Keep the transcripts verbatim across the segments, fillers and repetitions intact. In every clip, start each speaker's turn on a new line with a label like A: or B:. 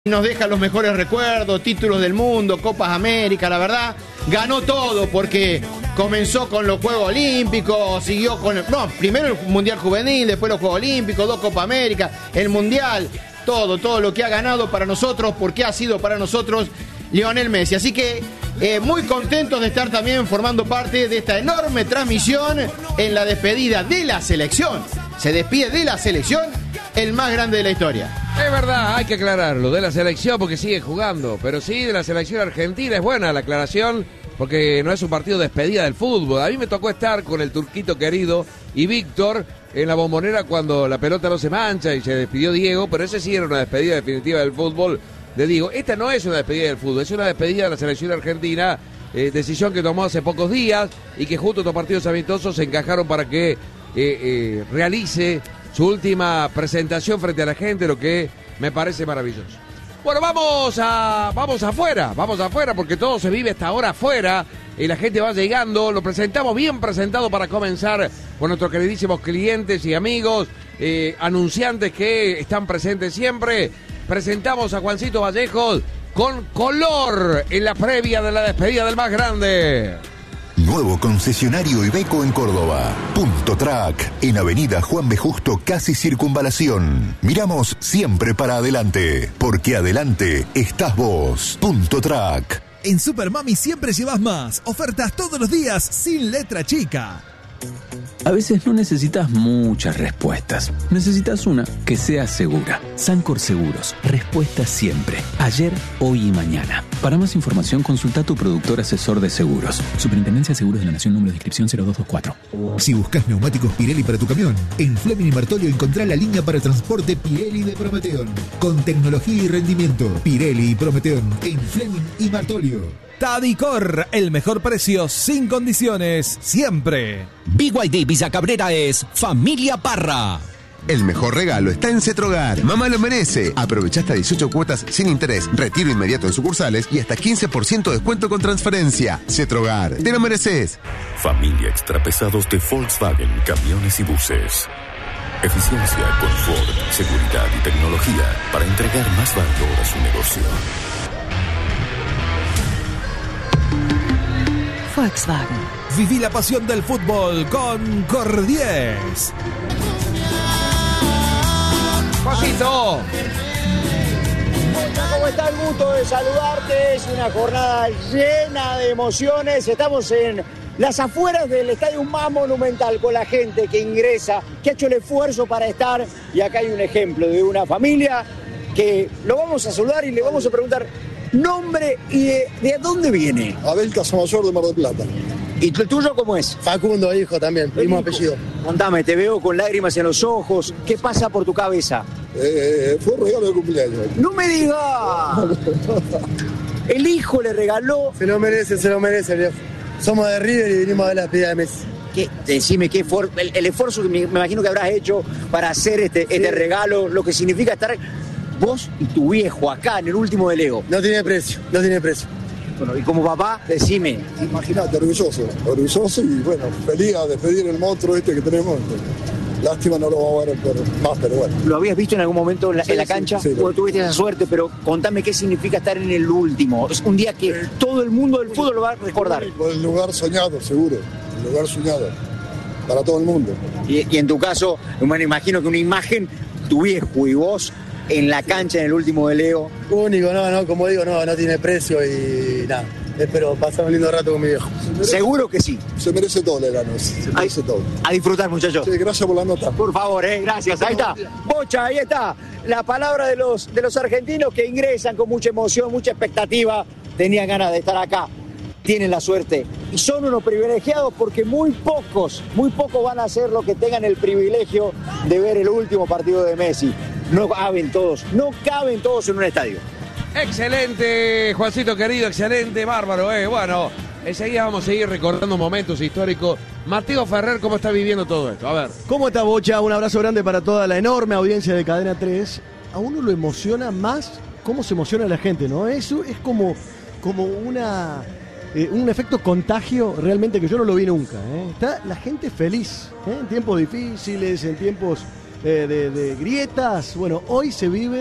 A: Nos deja los mejores recuerdos, títulos del mundo, Copas América, la verdad, ganó todo porque comenzó con los Juegos Olímpicos, siguió con, el, no, primero el Mundial Juvenil, después los Juegos Olímpicos, dos Copas América, el Mundial, todo, todo lo que ha ganado para nosotros, porque ha sido para nosotros Lionel Messi. Así que eh, muy contentos de estar también formando parte de esta enorme transmisión en la despedida de la selección. Se despide de la selección el más grande de la historia.
B: Es verdad, hay que aclararlo, de la selección porque sigue jugando, pero sí, de la selección argentina es buena la aclaración porque no es un partido de despedida del fútbol. A mí me tocó estar con el turquito querido y Víctor en la Bombonera cuando la pelota no se mancha y se despidió Diego, pero ese sí era una despedida definitiva del fútbol de Diego. Esta no es una despedida del fútbol, es una despedida de la selección argentina, eh, decisión que tomó hace pocos días y que justo estos partidos amistosos se encajaron para que eh, eh, realice su última presentación frente a la gente, lo que me parece maravilloso. Bueno, vamos a vamos afuera, vamos afuera porque todo se vive hasta ahora afuera y la gente va llegando. Lo presentamos bien presentado para comenzar con nuestros queridísimos clientes y amigos, eh, anunciantes que están presentes siempre. Presentamos a Juancito Vallejos con color en la previa de la despedida del más grande.
C: Nuevo concesionario Iveco en Córdoba. Punto Track, en Avenida Juan B. Justo, casi Circunvalación. Miramos siempre para adelante, porque adelante estás vos. Punto Track.
D: En Super Mami siempre llevas más. Ofertas todos los días sin letra chica.
E: A veces no necesitas muchas respuestas. Necesitas una que sea segura. Sancor Seguros. Respuesta siempre. Ayer, hoy y mañana. Para más información, consulta a tu productor asesor de seguros. Superintendencia de Seguros de la Nación, número de inscripción cero dos dos cuatro.
D: Si buscas neumáticos Pirelli para tu camión, en Fleming y Martolio encontrá la línea para transporte Pirelli de Prometeon. Con tecnología y rendimiento. Pirelli y Prometeon en Fleming y Martolio. Tadicor, el mejor precio sin condiciones, siempre.
F: B Y D Villa Cabrera es Familia Parra.
G: El mejor regalo está en Cetrogar. Mamá lo merece. Aprovecha hasta dieciocho cuotas sin interés, retiro inmediato en sucursales y hasta quince por ciento de descuento con transferencia. Cetrogar, te lo mereces.
H: Familia Extrapesados de Volkswagen, camiones y buses. Eficiencia, confort, seguridad y tecnología para entregar más valor a su negocio.
I: Volkswagen.
D: Viví la pasión del fútbol con Cordies.
B: ¡Pasito!
J: ¿Cómo está? El gusto de saludarte. Es una jornada llena de emociones. Estamos en las afueras del estadio más monumental con la gente que ingresa, que ha hecho el esfuerzo para estar. Y acá hay un ejemplo de una familia que lo vamos a saludar y le vamos a preguntar nombre y de, de dónde viene.
K: Abel Casamayor de Mar del Plata.
J: ¿Y el tuyo cómo es?
K: Facundo, hijo también, mismo apellido.
J: Contame, te veo con lágrimas en los ojos. ¿Qué pasa por tu cabeza?
K: Eh, fue un regalo de cumpleaños.
J: ¡No me digas! El hijo le regaló...
K: Se lo merece, se lo merece, viejo. Somos de River y vinimos a ver la despedida de Messi.
J: ¿Qué? Decime, ¿qué for... el, el esfuerzo que me, me imagino que habrás hecho para hacer este, sí. este regalo, lo que significa estar... Vos y tu viejo acá en el último de Lego.
K: No tiene precio, no tiene precio.
J: Bueno, y como papá, decime.
K: Imagínate, orgulloso, orgulloso y bueno, feliz a despedir el monstruo este que tenemos. Lástima no lo vamos a ver por más, pero bueno.
J: ¿Lo habías visto en algún momento en la,
K: sí,
J: en la cancha?
K: Sí, sí,
J: bueno, tuviste esa suerte, pero contame qué significa estar en el último. Es un día que eh, todo el mundo del fútbol lo va a recordar.
K: El lugar soñado, seguro. El lugar soñado. Para todo el mundo.
J: Y, y en tu caso, bueno, imagino que una imagen, tu viejo y vos... en la cancha, en el último de Leo.
K: Único, no, no, como digo, no, no tiene precio y nada. Espero pasar un lindo rato con mi viejo.
J: Seguro que sí.
K: Se merece todo, Lelano. Se merece
J: a,
K: todo.
J: A disfrutar, muchachos.
K: Sí, gracias por la nota.
J: Por favor, eh, gracias. Ahí está. Bocha, ahí está. La palabra de los, de los argentinos que ingresan con mucha emoción, mucha expectativa. Tenían ganas de estar acá. Tienen la suerte. Y son unos privilegiados porque muy pocos, muy pocos van a hacer lo que tengan el privilegio de ver el último partido de Messi. No caben todos, no caben todos en un estadio.
B: Excelente, Juancito querido, excelente, bárbaro, eh. Bueno, enseguida vamos a seguir recordando momentos históricos. Mateo Ferrer, ¿cómo está viviendo todo esto? A ver.
L: ¿Cómo está, Bocha? Un abrazo grande para toda la enorme audiencia de Cadena tres. A uno lo emociona más cómo se emociona la gente, ¿no? Eso es como, como una... Eh, un efecto contagio realmente que yo no lo vi nunca, ¿eh? Está la gente feliz, ¿eh? En tiempos difíciles, en tiempos eh, de, de grietas. Bueno, hoy se vive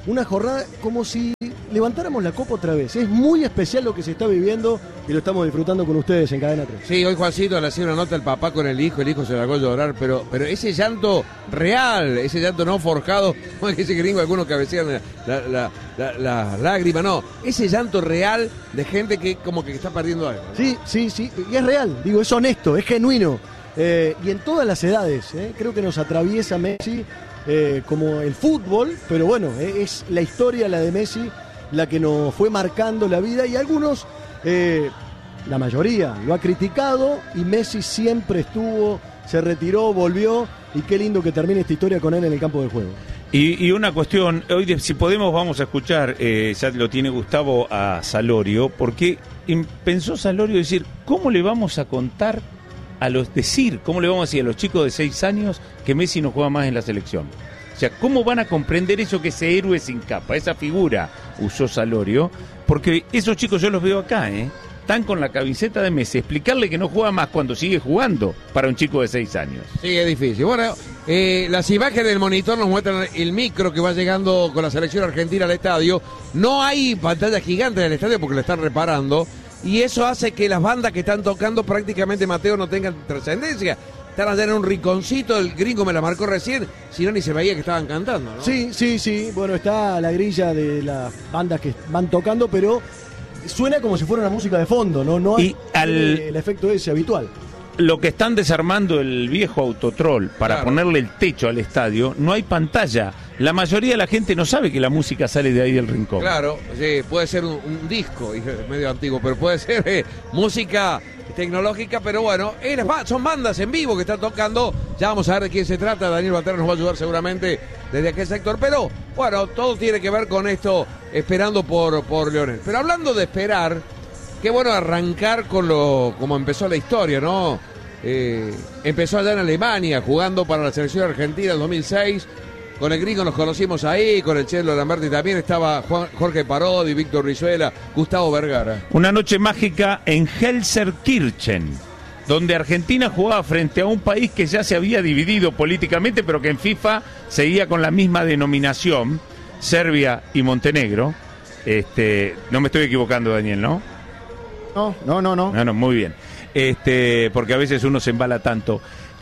L: una jornada como si levantáramos la copa otra vez. Es muy especial lo que se está viviendo y lo estamos disfrutando con ustedes en Cadena tres.
B: Sí, hoy Juancito le hacía una nota al papá con el hijo, el hijo se largó a llorar, pero, pero ese llanto real, ese llanto no forjado, como ese gringo, algunos cabecean la, la, la, la, la lágrima, no, ese llanto real de gente que como que está perdiendo algo, ¿no?
L: Sí, sí, sí, y es real, digo, es honesto, es genuino, eh, y en todas las edades, eh, creo que nos atraviesa Messi eh, como el fútbol, pero bueno, eh, es la historia, la de Messi, la que nos fue marcando la vida, y algunos, eh, la mayoría, lo ha criticado, y Messi siempre estuvo, se retiró, volvió, y qué lindo que termine esta historia con él en el campo de juego.
I: Y, y una cuestión, hoy de, si podemos vamos a escuchar, eh, ya lo tiene Gustavo, a Salorio, porque pensó Salorio decir, ¿cómo le vamos a contar a los, decir, cómo le vamos a decir a los chicos de seis años que Messi no juega más en la selección? O sea, ¿cómo van a comprender eso, que ese héroe sin capa, esa figura, usó Salorio? Porque esos chicos yo los veo acá, ¿eh? Están con la camiseta de Messi. Explicarle que no juega más cuando sigue jugando para un chico de seis años.
B: Sí, es difícil. Bueno, eh, las imágenes del monitor nos muestran el micro que va llegando con la selección argentina al estadio. No hay pantalla gigante en el estadio porque lo están reparando. Y eso hace que las bandas que están tocando prácticamente, Mateo, no tengan trascendencia. Están allá en un rinconcito, el gringo me la marcó recién, si no ni se veía que estaban cantando, ¿no?
L: Sí, sí, sí, bueno, está la grilla de las bandas que van tocando, pero suena como si fuera una música de fondo, ¿no? No hay
I: al...
L: el efecto ese habitual.
I: Lo que están desarmando el viejo Autotrol para
B: Claro.
I: ponerle el techo al estadio, no hay pantalla. La mayoría de la gente no sabe que la música sale de ahí del rincón.
B: Claro, sí, puede ser un, un disco, medio antiguo, pero puede ser eh, música tecnológica, pero bueno, eh, son bandas en vivo que están tocando. Ya vamos a ver de quién se trata. Daniel Batero nos va a ayudar seguramente desde aquel sector, pero bueno, todo tiene que ver con esto, esperando por, por Lionel. Pero hablando de esperar, qué bueno arrancar con lo como empezó la historia, ¿no? Eh, empezó allá en Alemania, jugando para la selección argentina en dos mil seis. Con el gringo nos conocimos ahí, con el Chelo Lamberti también estaba Juan, Jorge Parodi, Víctor Rizuela, Gustavo Vergara.
I: Una noche mágica en Gelsenkirchen, donde Argentina jugaba frente a un país que ya se había dividido políticamente, pero que en FIFA seguía con la misma denominación, Serbia y Montenegro. Este, no me estoy equivocando, Daniel, ¿no?
A: No, no, no, no.
I: No, no, muy bien. Este, porque a veces uno se embala tanto.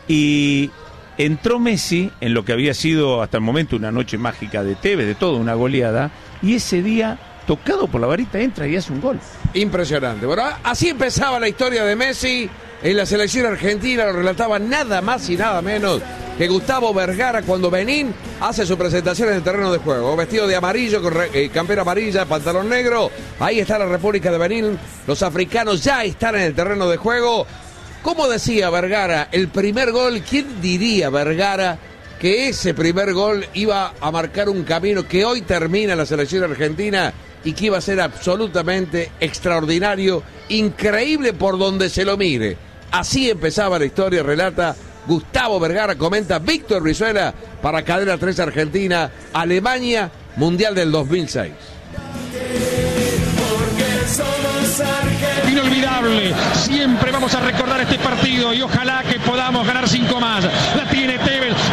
I: Y entró Messi en lo que había sido hasta el momento una noche mágica de Tevez, de todo, una goleada, y ese día, tocado por la varita, entra y hace un gol.
B: Impresionante. Bueno, así empezaba la historia de Messi en la selección argentina. Lo relataba nada más y nada menos que Gustavo Vergara cuando Benín hace su presentación en el terreno de juego. Vestido de amarillo, con eh, campera amarilla, pantalón negro. Ahí está la República de Benín. Los africanos ya están en el terreno de juego. ¿Cómo decía Vergara? El primer gol, ¿quién diría, Vergara, que ese primer gol iba a marcar un camino que hoy termina la selección argentina y que iba a ser absolutamente extraordinario, increíble por donde se lo mire? Así empezaba la historia, relata Gustavo Vergara, comenta Víctor Rizuela para Cadena tres Argentina, Alemania, Mundial del dos mil seis.
M: Inolvidable, siempre vamos a recordar este partido y ojalá que podamos ganar cinco más. La tiene Tevez,